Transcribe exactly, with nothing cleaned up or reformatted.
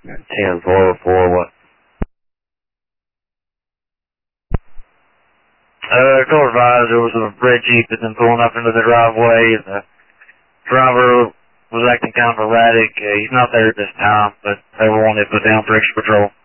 ten four oh four, what? Uh, call advised there was a red Jeep that's been pulling up into the driveway, and the driver was acting kind of erratic. Uh, he's not there at this time, but they were wanting to put down for extra patrol.